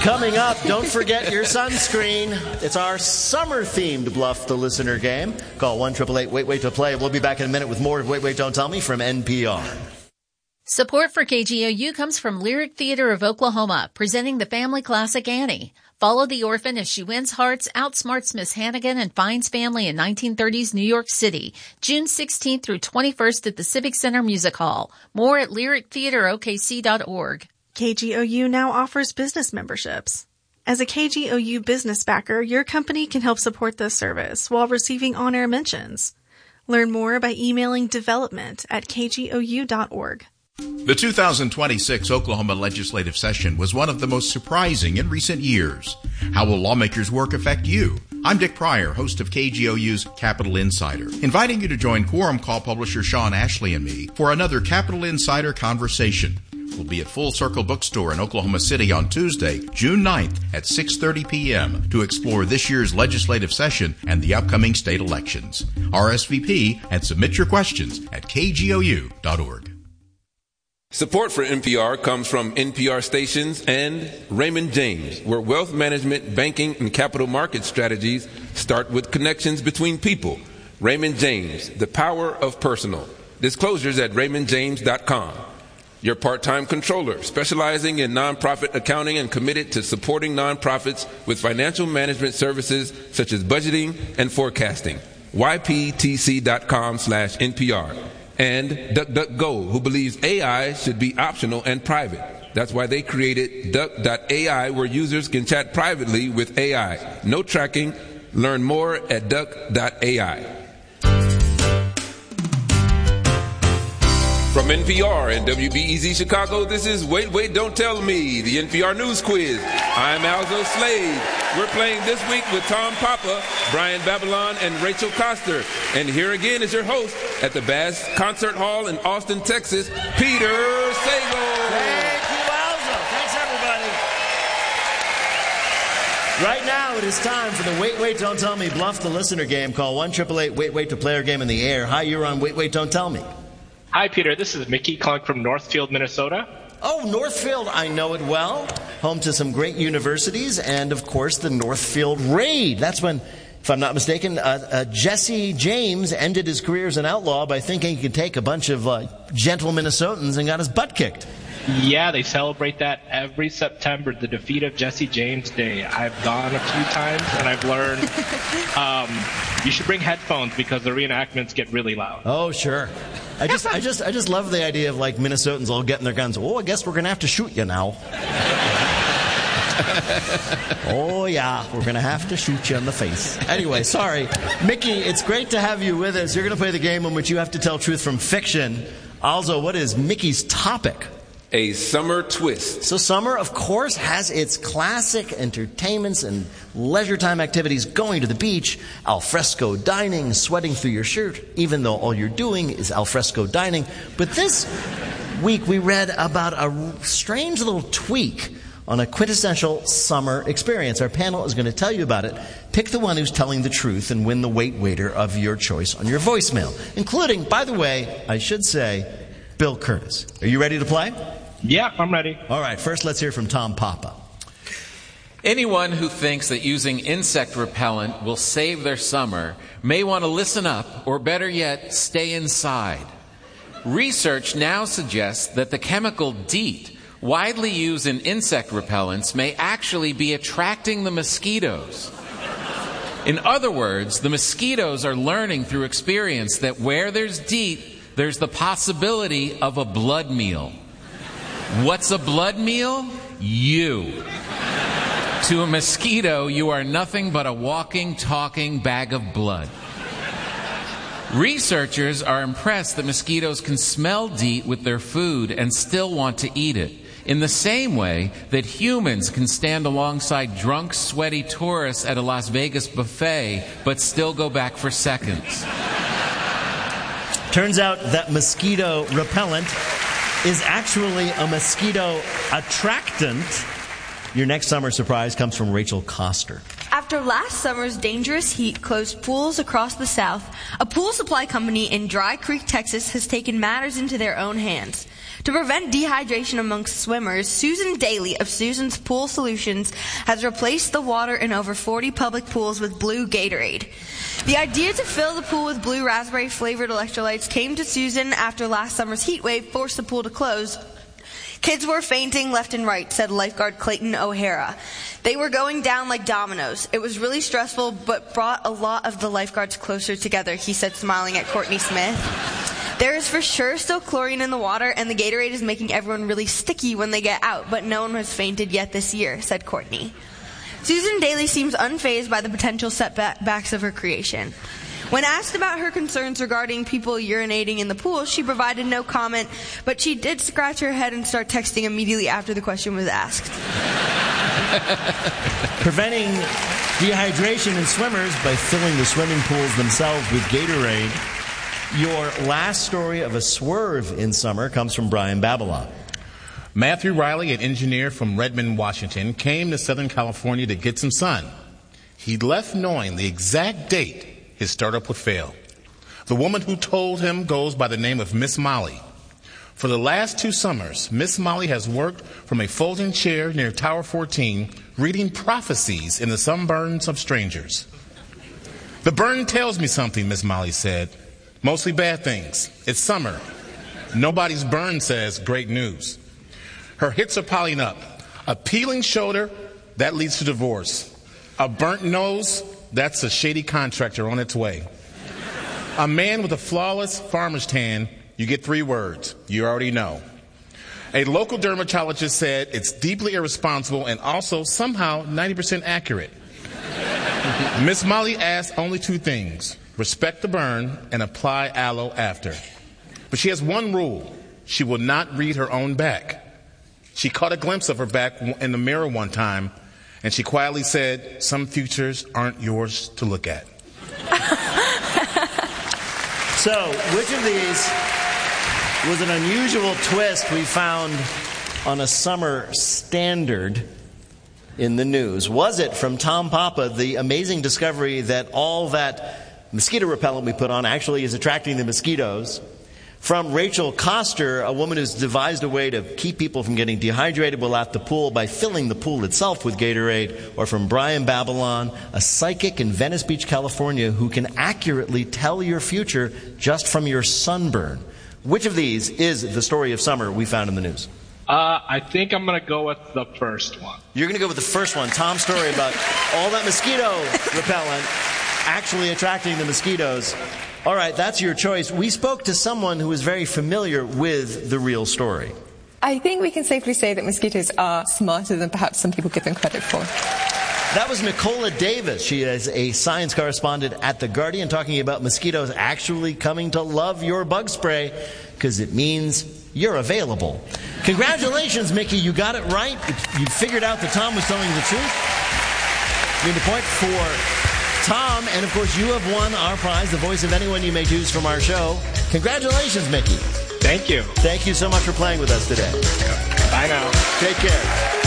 Coming up, don't forget your sunscreen. It's our summer-themed Bluff the Listener game. Call 1-888-WAIT-WAIT to play. We'll be back in a minute with more of Wait, Wait, Don't Tell Me from NPR. Support for KGOU comes from Lyric Theater of Oklahoma, presenting the family classic Annie. Follow the orphan as she wins hearts, outsmarts Miss Hannigan, and finds family in 1930s New York City. June 16th through 21st at the Civic Center Music Hall. More at lyrictheaterokc.org. KGOU now offers business memberships. As a KGOU business backer, your company can help support this service while receiving on-air mentions. Learn more by emailing development@kgou.org. The 2026 Oklahoma legislative session was one of the most surprising in recent years. How will lawmakers' work affect you? I'm Dick Pryor, host of KGOU's Capitol Insider, inviting you to join Quorum Call publisher Sean Ashley and me for another Capitol Insider conversation. We'll be at Full Circle Bookstore in Oklahoma City on Tuesday, June 9th at 6:30 p.m. to explore this year's legislative session and the upcoming state elections. RSVP and submit your questions at kgou.org. Support for NPR comes from NPR stations and Raymond James, where wealth management, banking, and capital market strategies start with connections between people. Raymond James, the power of personal. Disclosures at raymondjames.com. Your part-time controller, specializing in nonprofit accounting and committed to supporting nonprofits with financial management services such as budgeting and forecasting. yptc.com/NPR. And DuckDuckGo, who believes AI should be optional and private. That's why they created Duck.ai, where users can chat privately with AI. No tracking. Learn more at Duck.ai. From NPR and WBEZ Chicago, this is Wait, Wait, Don't Tell Me, the NPR News Quiz. I'm Alzo Slade. We're playing this week with Tom Papa, Brian Babylon, and Rachel Coster. And here again is your host at the Bass Concert Hall in Austin, Texas, Peter Sagal. Thank you, Alzo. Thanks, everybody. Right now, it is time for the Wait, Wait, Don't Tell Me Bluff the Listener game. Call 1-888-WAIT-WAIT to play our game in the air. Hi, you're on Wait, Wait, Don't Tell Me. Hi, Peter. This is Mickey calling from Northfield, Minnesota. Oh, Northfield. I know it well. Home to some great universities and, of course, the Northfield Raid. That's when, if I'm not mistaken, Jesse James ended his career as an outlaw by thinking he could take a bunch of gentle Minnesotans and got his butt kicked. Yeah, they celebrate that every September, the defeat of Jesse James Day. I've gone a few times and I've learned you should bring headphones because the reenactments get really loud. Oh, sure. I just love the idea of like Minnesotans all getting their guns. Oh, I guess we're gonna have to shoot you now. Oh yeah, we're gonna have to shoot you in the face. Anyway, sorry, Mickey. It's great to have you with us. You're gonna play the game in which you have to tell truth from fiction. Also, what is Mickey's topic? A summer twist. So summer, of course, has its classic entertainments and leisure time activities, going to the beach, alfresco dining, sweating through your shirt, even though all you're doing is alfresco dining. But this week we read about a strange little tweak on a quintessential summer experience. Our panel is going to tell you about it. Pick the one who's telling the truth and win the Wait Waiter of your choice on your voicemail, including, by the way, I should say, Bill Curtis. Are you ready to play? Yeah, I'm ready. All right, first let's hear from Tom Papa. Anyone who thinks that using insect repellent will save their summer may want to listen up, or better yet, stay inside. Research now suggests that the chemical DEET, widely used in insect repellents, may actually be attracting the mosquitoes. In other words, the mosquitoes are learning through experience that where there's DEET, there's the possibility of a blood meal. What's a blood meal? You. To a mosquito, you are nothing but a walking, talking bag of blood. Researchers are impressed that mosquitoes can smell DEET with their food and still want to eat it, in the same way that humans can stand alongside drunk, sweaty tourists at a Las Vegas buffet but still go back for seconds. Turns out that mosquito repellent is actually a mosquito attractant. Your next summer surprise comes from Rachel Coster. After After last summer's dangerous heat closed pools across the South, a pool supply company in Dry Creek, Texas has taken matters into their own hands. To prevent dehydration amongst swimmers, Susan Daly of Susan's Pool Solutions has replaced the water in over 40 public pools with blue Gatorade. The idea to fill the pool with blue raspberry-flavored electrolytes came to Susan after last summer's heat wave forced the pool to close. Kids were fainting left and right, said lifeguard Clayton O'Hara. They were going down like dominoes. It was really stressful, but brought a lot of the lifeguards closer together, he said, smiling at Courtney Smith. There is for sure still chlorine in the water, and the Gatorade is making everyone really sticky when they get out, but no one has fainted yet this year, said Courtney. Susan Daly seems unfazed by the potential setbacks of her creation. When asked about her concerns regarding people urinating in the pool, she provided no comment, but she did scratch her head and start texting immediately after the question was asked. Preventing dehydration in swimmers by filling the swimming pools themselves with Gatorade. Your last story of a swerve in summer comes from Brian Babylon. Matthew Riley, an engineer from Redmond, Washington, came to Southern California to get some sun. He left knowing the exact date his startup would fail. The woman who told him goes by the name of Miss Molly. For the last 2 summers, Miss Molly has worked from a folding chair near Tower 14, reading prophecies in the sunburns of strangers. The burn tells me something, Miss Molly said. Mostly bad things. It's summer. Nobody's burn says great news. Her hits are piling up. A peeling shoulder, that leads to divorce. A burnt nose, that's a shady contractor on its way. A man with a flawless farmer's tan, you get 3 words. You already know. A local dermatologist said it's deeply irresponsible and also somehow 90% accurate. Miss Molly asked only 2 things. Respect the burn and apply aloe after. But she has one rule. She will not read her own back. She caught a glimpse of her back in the mirror one time, and she quietly said, some futures aren't yours to look at. So, which of these was an unusual twist we found on a summer standard in the news? Was it from Tom Papa, the amazing discovery that all that mosquito repellent we put on actually is attracting the mosquitoes? From Rachel Koster, a woman who's devised a way to keep people from getting dehydrated while at the pool by filling the pool itself with Gatorade. Or from Brian Babylon, a psychic in Venice Beach, California, who can accurately tell your future just from your sunburn. Which of these is the story of summer we found in the news? I think I'm going to go with the first one. You're going to go with the first one. Tom's story about all that mosquito repellent actually attracting the mosquitoes. All right, that's your choice. We spoke to someone who is very familiar with the real story. I think we can safely say that mosquitoes are smarter than perhaps some people give them credit for. That was Nicola Davis. She is a science correspondent at The Guardian talking about mosquitoes actually coming to love your bug spray because it means you're available. Congratulations, Mickey. You got it right. You figured out that Tom was telling you the truth. Give the point for Tom, and of course you have won our prize, the voice of anyone you may choose from our show. Congratulations, Mickey. Thank you. Thank you so much for playing with us today. Bye now. Take care.